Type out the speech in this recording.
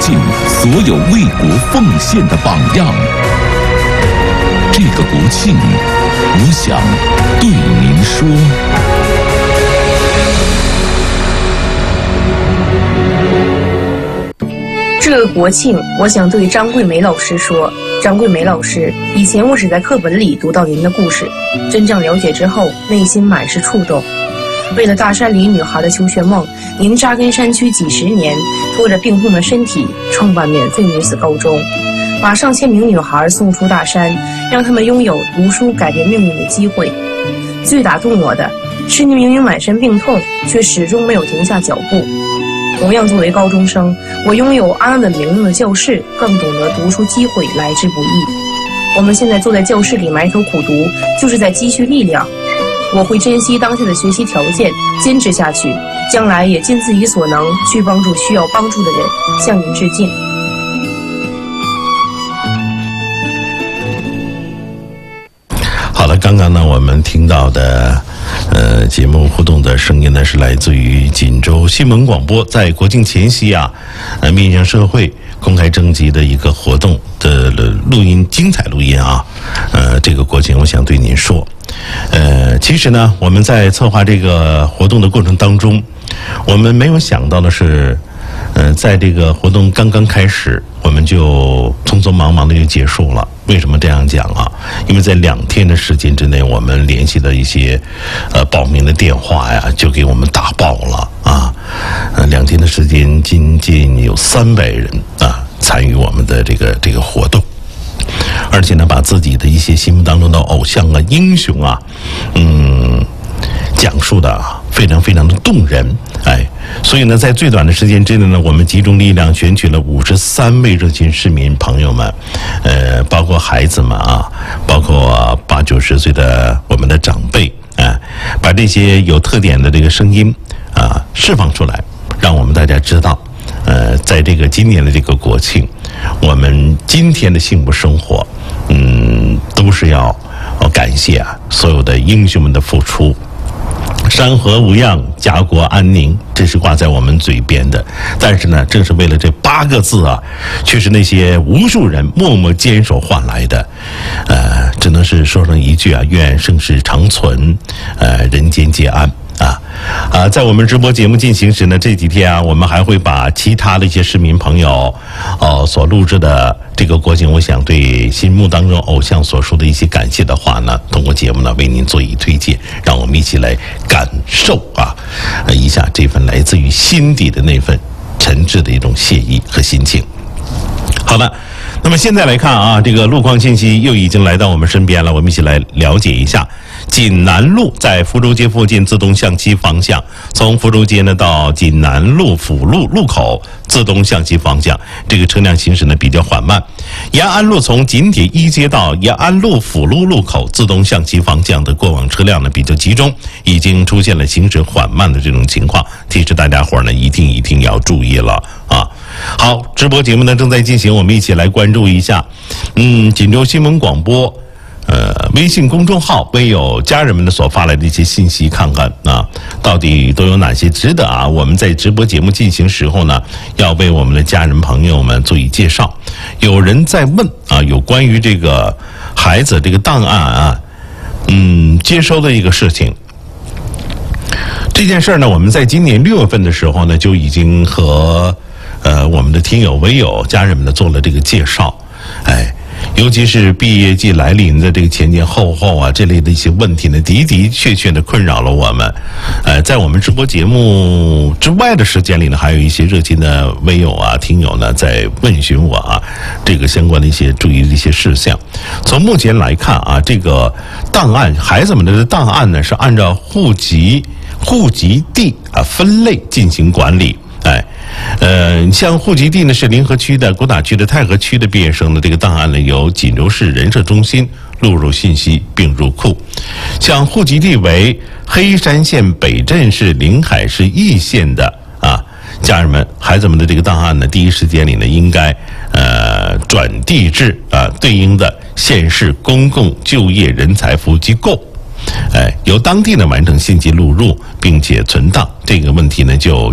尽所有为国奉献的榜样。这个国庆，我想对您说。 这个国庆，我想对张桂梅老师说。张桂梅老师，以前我只在课本里读到您的故事，真正了解之后，内心满是触动。为了大山里女孩的求学梦，您扎根山区几十年，拖着病痛的身体，创办免费女子高中，把上千名女孩送出大山，让她们拥有读书改变命运的机会。最打动我的是，您明明满身病痛，却始终没有停下脚步。同样作为高中生，我拥有安稳明亮的教室，更懂得读书机会来之不易。我们现在坐在教室里埋头苦读，就是在积蓄力量。我会珍惜当下的学习条件，坚持下去，将来也尽自己所能去帮助需要帮助的人。向您致敬。 好了，刚刚呢，我们听到的节目互动的声音呢，是来自于锦州新闻广播在国庆前夕啊，面向社会公开征集的一个活动的录音，精彩录音啊。这个国庆，我想对您说，其实呢，我们在策划这个活动的过程当中，我们没有想到的是，在这个活动刚刚开始，我们就匆匆忙忙的就结束了。为什么这样讲啊？因为在2天的时间之内，我们联系的一些报名的电话呀，就给我们打爆了啊！2天的时间，仅仅有300人啊参与我们的这个活动，而且呢，把自己的一些心目当中的偶像啊、英雄啊，讲述的非常非常的动人，所以呢，在最短的时间之内呢，我们集中力量选取了53位热心市民朋友们，包括孩子们啊，包括80、90岁的我们的长辈，把这些有特点的这个声音啊释放出来，让我们大家知道，在这个今年的这个国庆，我们今天的幸福生活，都是要感谢啊所有的英雄们的付出。山河无恙，家国安宁，这是挂在我们嘴边的。但是呢，正是为了这8个字啊，却是那些无数人默默坚守换来的。只能是说上一句啊，愿盛世长存，人间皆安。在我们直播节目进行时呢，这几天啊，我们还会把其他的一些市民朋友所录制的这个国庆，我想对心目当中偶像所说的一些感谢的话呢，通过节目呢为您做以推荐，让我们一起来感受一下这份来自于心底的那份诚挚的一种谢意和心情。好的，那么现在来看啊，这个路况信息又已经来到我们身边了，我们一起来了解一下。锦南路在福州街附近自动向西方向，从福州街呢到锦南路辅路路口自动向西方向，这个车辆行驶呢比较缓慢。延安路从锦铁一街到延安路辅路路口自动向西方向的过往车辆呢比较集中，已经出现了行驶缓慢的这种情况，提示大家伙呢一定要注意了啊！好，直播节目呢正在进行，我们一起来关注一下，锦州新闻广播。微信公众号为有家人们的所发来的一些信息，看看到底都有哪些值得我们在直播节目进行时候呢，要为我们的家人朋友们做以介绍。有人在问有关于这个孩子这个档案接收的一个事情。这件事呢，我们在今年6月份的时候呢，就已经和我们的听友唯有家人们呢做了这个介绍，尤其是毕业季来临的这个前前后后这类的一些问题呢，的确的困扰了我们。在我们直播节目之外的时间里呢，还有一些热心的微友听友呢，在问询我这个相关的一些注意的一些事项。从目前来看这个档案，孩子们的档案呢是按照户籍地分类进行管理。像户籍地呢是临河区的、古打区的、太和区的毕业生的这个档案呢，由锦州市人社中心录入信息并入库。像户籍地为黑山县北镇市临海市易县的家人们、孩子们的这个档案呢，第一时间里呢应该转递至对应的县市公共就业人才服务机构。由当地呢完成信息录入并且存档，这个问题呢就